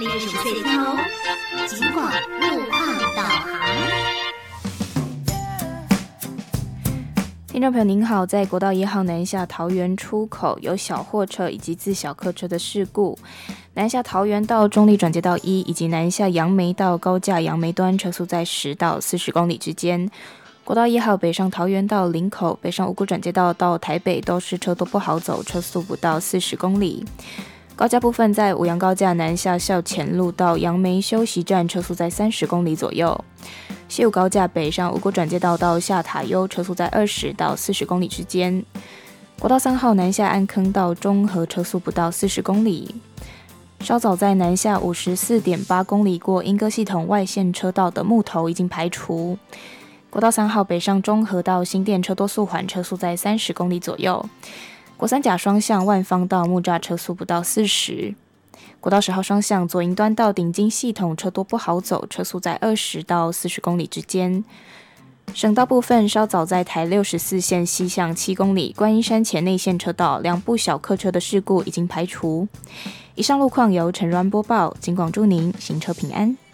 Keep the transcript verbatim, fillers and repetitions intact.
二十岁头，警广路况导航。听众朋友您好，在国道一号南下桃园出口有小货车以及自小客车的事故，南下桃园到中立转接道一以及南下杨梅到高架杨梅端车速在十到四十公里之间。国道一号北上桃园到林口，北上五股转接道到台北都是车多不好走，车速不到四十公里。高架部分在五杨高架南下校前路到杨梅休息站，车速在三十公里左右。西武高架北上五股转接道到下塔悠，车速在二十到四十公里之间。国道三号南下安坑到中和，车速不到四十公里。稍早在南下五十四点八公里过莺歌系统外线车道的木头已经排除。国道三号北上中和到新店车多速缓，车速在三十公里左右。国三甲双向万方到木栅车速不到四十。国道十号双向左营端到顶金系统车多不好走，车速在二十到四十公里之间。省道部分稍早在台六十四线西向七公里观音山前内线车道两部小客车的事故已经排除。以上路况由陈软播报，警广祝您行车平安。